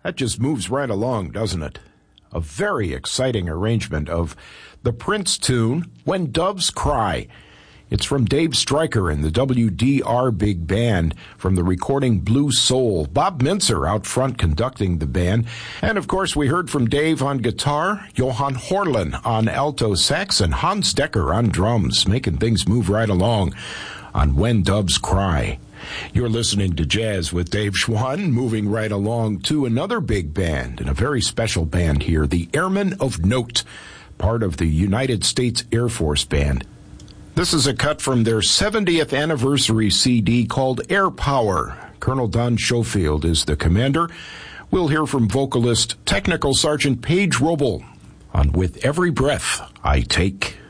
That just moves right along, doesn't it? A very exciting arrangement of the Prince tune, When Doves Cry. It's from Dave Stryker and the WDR Big Band from the recording Blue Soul. Bob Mintzer out front conducting the band. And of course we heard from Dave on guitar, Johan Horlin on alto sax, and Hans Decker on drums, making things move right along on When Doves Cry. You're listening to Jazz with Dave Schwann, moving right along to another big band, and a very special band here, the Airmen of Note, part of the United States Air Force Band. This is a cut from their 70th anniversary CD called Air Power. Colonel Don Schofield is the commander. We'll hear from vocalist Technical Sergeant Paige Roble on With Every Breath I Take.